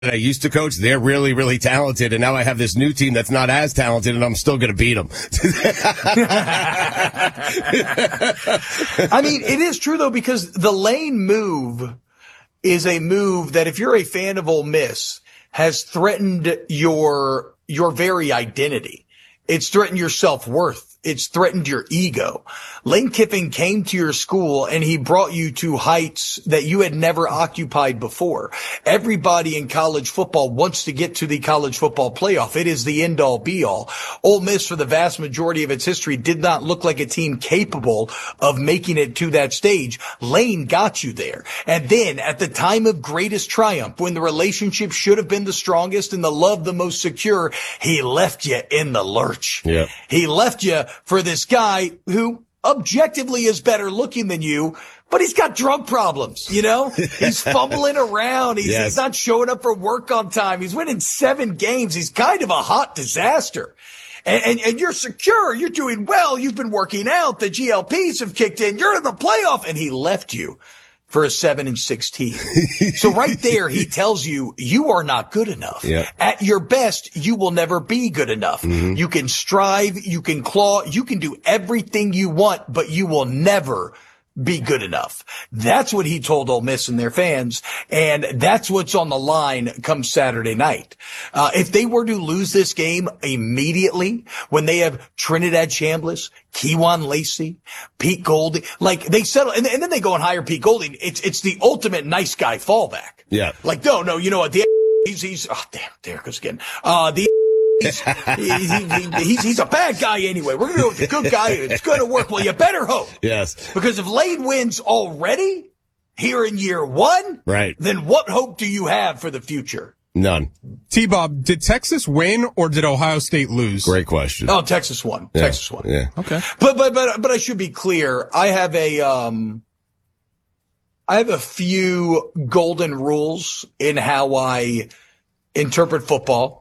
I used to coach, they're really, really talented, and now I have this new team that's not as talented, and I'm still going to beat them. I mean, it is true, though, because the Lane move is a move that, if you're a fan of Ole Miss, has threatened your very identity. It's threatened your self-worth. It's threatened your ego. Lane Kiffin came to your school and he brought you to heights that you had never occupied before. Everybody in college football wants to get to the college football playoff. It is the end-all be-all. Ole Miss, for the vast majority of its history, did not look like a team capable of making it to that stage. Lane got you there. And then, at the time of greatest triumph, when the relationship should have been the strongest and the love the most secure, he left you in the lurch. Yeah. He left you for this guy who objectively is better looking than you, but he's got drug problems, you know? He's fumbling around. He's not showing up for work on time. He's winning 7 games. He's kind of a hot disaster. And you're secure. You're doing well. You've been working out. The GLPs have kicked in. You're in the playoff. And he left you for a 7-16. So right there, he tells you, you are not good enough. Yeah. At your best, you will never be good enough. Mm-hmm. You can strive, you can claw, you can do everything you want, but you will never be good enough. That's what he told Ole Miss and their fans, and that's what's on the line come Saturday night. If they were to lose this game immediately, when they have Trinidad Chambliss, Kewan Lacey, Pete Golding, like they settle, and then they go and hire Pete Golding. It's the ultimate nice guy fallback. Yeah. Like, no, you know what? He's oh damn, there it goes again. He's a bad guy anyway. We're going to go with the good guy. It's going to work. Well, you better hope. Yes. Because if Lane wins already here in year 1, right, then what hope do you have for the future? None. T-Bob, did Texas win or did Ohio State lose? Great question. Oh, Texas won. Yeah. Texas won. Yeah. Okay. But I should be clear. I have a few golden rules in how I interpret football.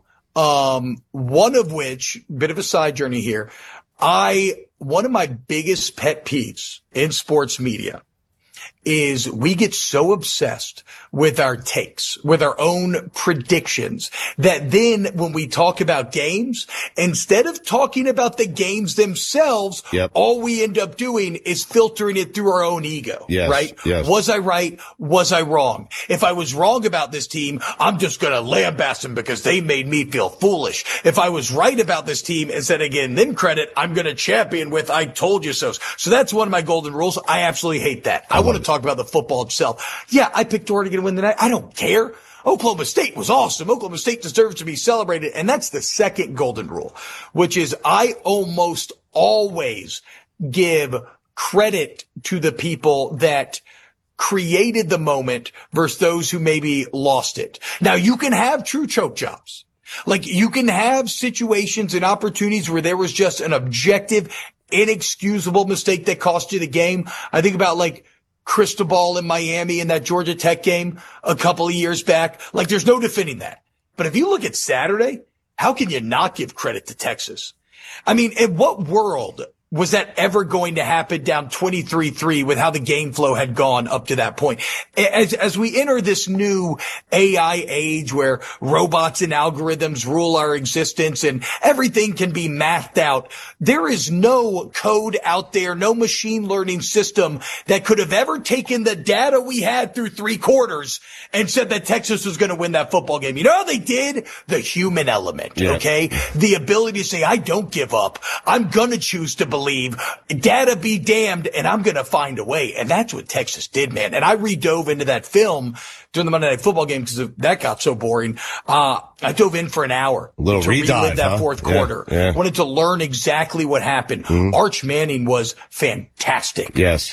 One of which, bit of a side journey here. One of my biggest pet peeves in sports media is we get so obsessed with our takes, with our own predictions, that then when we talk about games, instead of talking about the games themselves, all we end up doing is filtering it through our own ego, right? Yes. Was I right? Was I wrong? If I was wrong about this team, I'm just going to lambaste them because they made me feel foolish. If I was right about this team, instead of getting them credit, I'm going to champion with I told you so. So that's one of my golden rules. I absolutely hate that. I want to talk about the football itself. Yeah, I picked Oregon to win tonight. I don't care. Oklahoma State was awesome. Oklahoma State deserves to be celebrated. And that's the second golden rule, which is I almost always give credit to the people that created the moment versus those who maybe lost it. Now, you can have true choke jobs. Like, you can have situations and opportunities where there was just an objective, inexcusable mistake that cost you the game. I think about, like, Cristobal in Miami in that Georgia Tech game a couple of years back. Like, there's no defending that. But if you look at Saturday, how can you not give credit to Texas? I mean, in what world was that ever going to happen down 23-3 with how the game flow had gone up to that point? As we enter this new AI age where robots and algorithms rule our existence and everything can be mathed out, there is no code out there, no machine learning system that could have ever taken the data we had through 3 quarters and said that Texas was going to win that football game. You know how they did? The human element, okay? The ability to say, I don't give up. I'm going to choose to believe. Data be damned, and I'm going to find a way. And that's what Texas did, man. And I redove into that film during the Monday Night Football game because that got so boring. I dove in for an hour. A little relive redive, that fourth quarter. Yeah. Wanted to learn exactly what happened. Arch Manning was fantastic. Yes.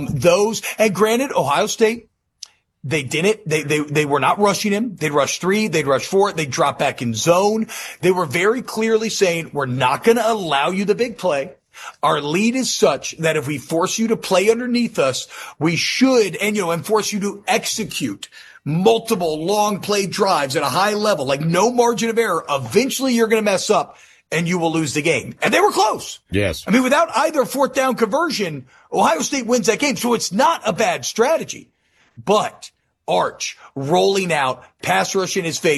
And granted, Ohio State, they didn't. They were not rushing him. They'd rush 3. They'd rush 4. They'd drop back in zone. They were very clearly saying, we're not going to allow you the big play. Our lead is such that if we force you to play underneath us, we should, and force you to execute multiple long play drives at a high level, like no margin of error. Eventually you're going to mess up and you will lose the game. And they were close. Yes. I mean, without either fourth down conversion, Ohio State wins that game. So it's not a bad strategy. But Arch rolling out, pass rush in his face.